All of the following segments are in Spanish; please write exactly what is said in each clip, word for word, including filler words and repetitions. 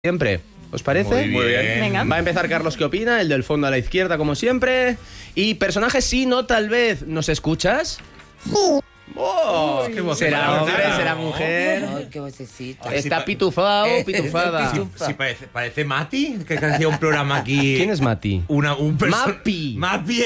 Siempre. ¿Os parece? Muy bien. Venga. Va a empezar Carlos, ¿qué opina? El del fondo a la izquierda, como siempre. Y personajes sí, no, tal vez. ¿Nos escuchas? Sí. ¡Oh! Qué voz ¿Será tan hombre? rara. ¿Será mujer? Ay, qué vocecita. Ay, sí, Está pa- pitufado, Eh, pitufada. sí, Sí, parece, parece Mati, que hacía un programa aquí. ¿Quién es Mati? Una, un perso- Mapi. Mapi.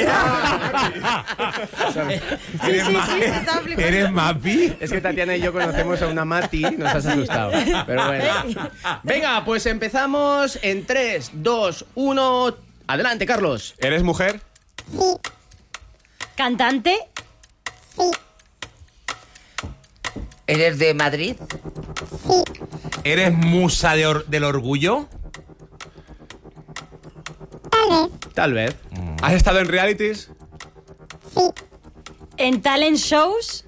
Sí, ¿Eres, sí, Ma- sí, se estaba flipando. ¿Eres Mapi? Es que Tatiana y yo conocemos a una Mati, nos has asustado. Pero bueno. Venga, pues empezamos en tres, dos, uno. Adelante, Carlos. ¿Eres mujer? Cantante, ¿Eres de Madrid? ¿Eres musa de or- del orgullo? Tal vez. ¿Has estado en realities? en talent shows,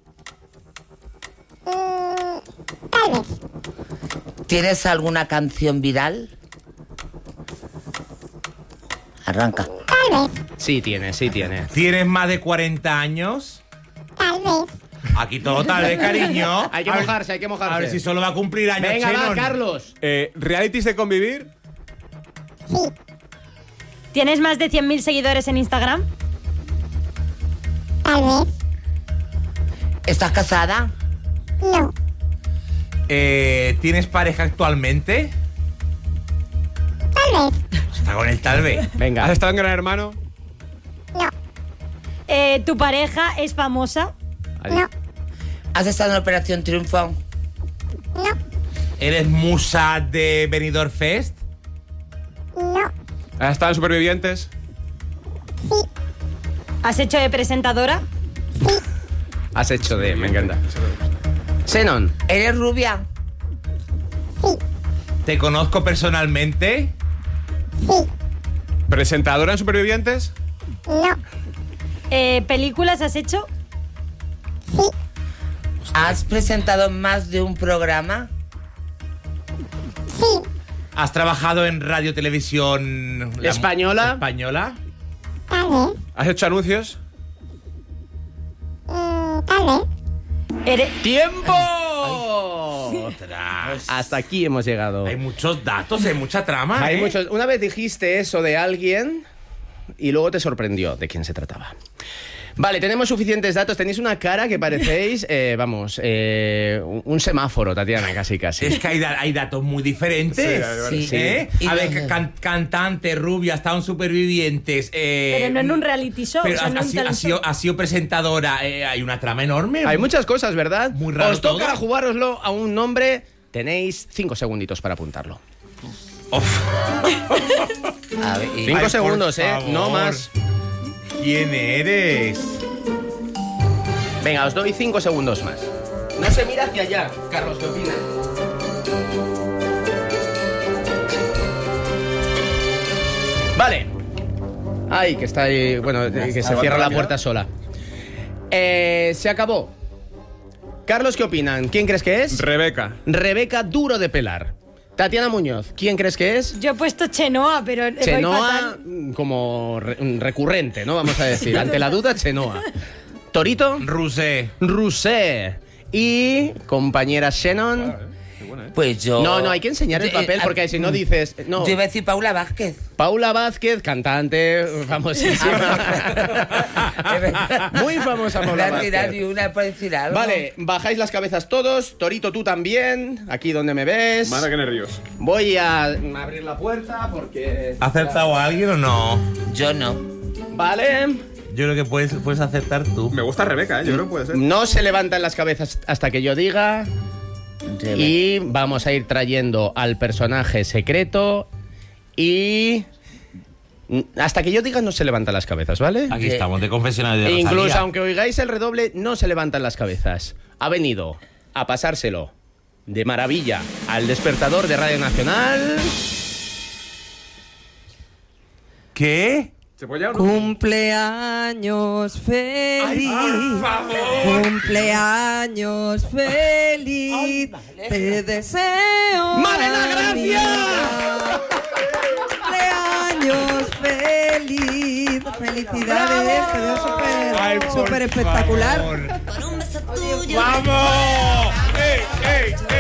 ¿Tienes alguna canción viral? Arranca. Sí tiene, sí tiene. ¿Tienes más de cuarenta años? Tal vez. Aquí todo tal vez, cariño. Hay que A ver- mojarse, hay que mojarse. A ver si solo va a cumplir años. Venga, va, Chenon. Carlos. Eh, ¿Realities de convivir? ¿tienes más de cien mil seguidores en Instagram? Tal vez. ¿Estás casada? No. Eh, ¿Tienes pareja actualmente? Tal vez. Está con el tal vez. ¿Has Venga. estado en Gran Hermano? No. Eh, ¿tu pareja es famosa? No. ¿Has estado en Operación Triunfo? No. ¿Eres musa de Benidorm Fest? No. ¿Has estado en Supervivientes? ¿Has hecho de presentadora? Has hecho de, me encanta. Xenon. ¿Eres rubia? ¿Te conozco personalmente? ¿Presentadora en Supervivientes? No. Eh, ¿películas has hecho? ¿Has presentado más de un programa? Sí. ¿Has trabajado en radio televisión la- ¿Española? española? Tal vez. ¿Has hecho anuncios? Mm, tal vez. Eres- ¡Tiempo! Ostras. Hasta aquí hemos llegado. Hay muchos datos, hay mucha trama. Hay ¿eh? muchos. Una vez dijiste eso de alguien y luego te sorprendió de quién se trataba. Vale, tenemos suficientes datos. Tenéis una cara que parecéis, eh, vamos, eh, un un semáforo, Tatiana, casi, casi. Es que hay, da- hay datos muy diferentes. Sí. ¿eh? Y A ver, los- can- cantante, rubia, ha estado en Supervivientes. eh, pero no en un reality show. Pero o sea, ha, no ha en sido, talent ha sido- show. ha sido presentadora. eh, hay una trama enorme. Hay muchas cosas, ¿verdad? Muy raro Os toca todo. jugároslo a un nombre. Tenéis cinco segunditos para apuntarlo. A ver, y- Cinco Ay, por segundos, ¿eh? favor. No más. ¿Quién eres? Venga, os doy cinco segundos más. No se mira hacia allá. Carlos, ¿qué opinas? Vale. Ay, que está ahí. Bueno, eh, que se cierra la puerta sola. Eh, se acabó. Carlos, ¿qué opinan? ¿Quién crees que es? Rebeca. Rebeca Duro de Pelar. Tatiana Muñoz, ¿quién crees que es? Yo he puesto Chenoa, pero voy Chenoa, fatal. mm, como re- mm, recurrente, ¿no? Vamos a decir. Ante la duda, Chenoa. Torito, Rusé. Rusé. Y compañera Shannon. Pues yo... No, no, hay que enseñar el Eh, papel eh, porque si no dices. No. Yo iba a decir Paula Vázquez. Paula Vázquez, cantante famosísima. Muy famosa Voy Paula a tirar Vázquez. y una por decir algo. Vale, bajáis las cabezas todos. Torito, tú también. Aquí donde me ves. Madre, qué nervios. Voy a abrir la puerta porque. ¿Ha acertado a alguien o no? Yo no. Vale. Yo creo que puedes, puedes acertar tú. Me gusta Rebeca, ¿eh? Yo creo que puede ser. No se levantan las cabezas hasta que yo diga. Rebe- Y vamos a ir trayendo al personaje secreto. Y. Hasta que yo diga no se levantan las cabezas, ¿vale? Aquí estamos, de confesionario de E incluso Rosalía. aunque oigáis el redoble, no se levantan las cabezas. Ha venido a pasárselo de maravilla al despertador de Radio Nacional. ¿Qué? ¿Se puede ya o no? Cumpleaños feliz, cumpleaños feliz, te deseo. ¡Malena, gracias! amiga. Cumpleaños feliz, felicidades, te veo Ay, súper por súper espectacular. favor. ¡Vamos! ¡Ey, ey, ey!